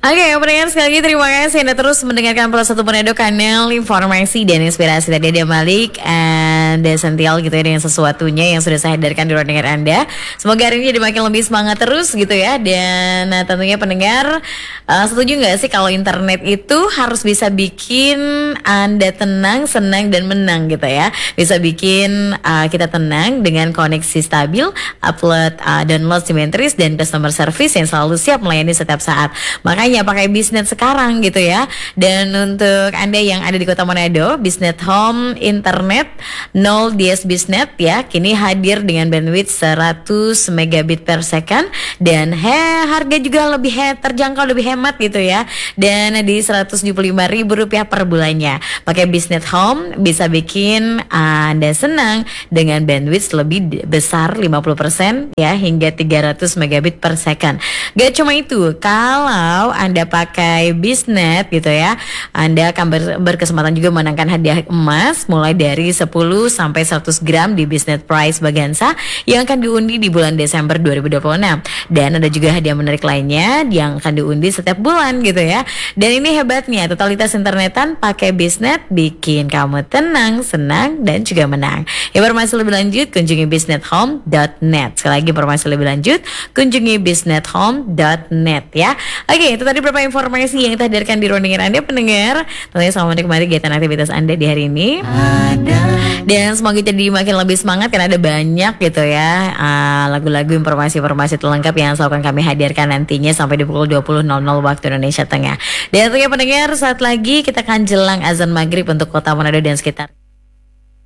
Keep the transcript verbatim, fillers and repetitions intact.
Oke, pendengar sekali lagi terima kasih Anda terus mendengarkan Plus Satu Manado, kanal informasi dan inspirasi. Tadi ada Malik and Desential gitu ya, dengan sesuatunya yang sudah saya hadirkan di ruang dengar Anda. Semoga hari ini jadi makin lebih semangat terus gitu ya. Dan nah, tentunya pendengar uh, setuju nggak sih kalau internet itu harus bisa bikin Anda tenang, senang dan menang gitu ya. Bisa bikin uh, kita tenang dengan koneksi stabil, upload, uh, download simetris dan customer service yang selalu siap melayani setiap saat. Makanya pakai Biznet sekarang gitu ya. Dan untuk Anda yang ada di Kota Manado, Biznet Home Internet nol D S Biznet ya, kini hadir dengan bandwidth seratus megabit per second dan he, harga juga lebih he, terjangkau, lebih hemat gitu ya. Dan di seratus tujuh puluh lima ribu rupiah per bulannya. Pakai Biznet Home bisa bikin Anda senang dengan bandwidth lebih besar lima puluh persen ya, hingga tiga ratus megabit per second. Gak cuma itu, kalau Anda pakai Biznet gitu ya, Anda akan ber, berkesempatan juga menangkan hadiah emas mulai dari sepuluh sampai seratus gram di Biznet Prize Bagansa yang akan diundi di bulan Desember dua ribu dua puluh enam. Dan ada juga hadiah menarik lainnya yang akan diundi setiap bulan gitu ya. Dan ini hebatnya, totalitas internetan pakai Biznet bikin kamu tenang, senang dan juga menang. Informasi lebih lanjut kunjungi biznet home dot net. Sekali lagi informasi lebih lanjut kunjungi biznet home dot net ya. Oke, itu tadi beberapa informasi yang kita hadirkan di ruang dengar Anda pendengar. Tentunya selamat menikmati kegiatan aktivitas Anda di hari ini. Ada. Dan semoga jadi makin lebih semangat karena ada banyak gitu ya uh, lagu-lagu, informasi-informasi terlengkap yang selalu akan kami hadirkan nantinya sampai di pukul dua puluh waktu Indonesia Tengah. Dan tentunya pendengar, saat lagi kita akan jelang azan maghrib untuk Kota Manado dan sekitar.